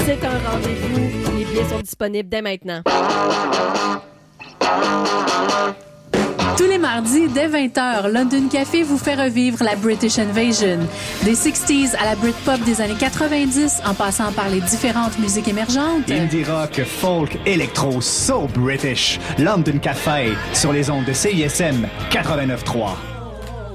C'est un rendez-vous. Les billets sont disponibles dès maintenant. Tous les mardis, dès 20h, London Café vous fait revivre la British Invasion. Des 60s à la Britpop des années 90, en passant par les différentes musiques émergentes. Indie rock, folk, électro, so British. London Café, sur les ondes de CISM 89.3.